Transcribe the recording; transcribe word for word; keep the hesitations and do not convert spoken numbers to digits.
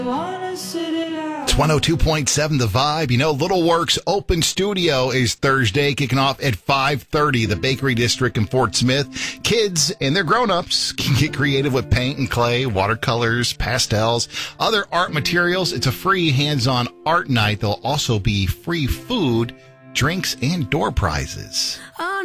It's one oh two point seven The Vibe. You know, Little Works Open Studio is Thursday, kicking off at five thirty. The Bakery District in Fort Smith. Kids and their grown-ups can get creative with paint and clay, watercolors, pastels, other art materials. It's a free hands-on art night. There'll also be free food, drinks, and door prizes.